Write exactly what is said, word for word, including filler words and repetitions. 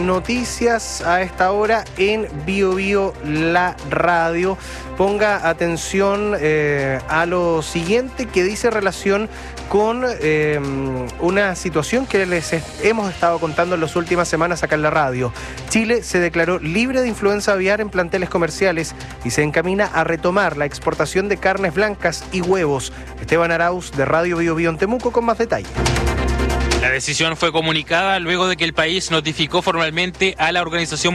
Noticias a esta hora en Bio Bio La Radio. Ponga atención eh, a lo siguiente que dice relación con eh, una situación que les hemos estado contando en las últimas semanas acá en la radio. Chile se declaró libre de influenza aviar en planteles comerciales y se encamina a retomar la exportación de carnes blancas y huevos. Esteban Arauz de Radio Bio Bio en Temuco con más detalle. La decisión fue comunicada luego de que el país notificó formalmente a la Organización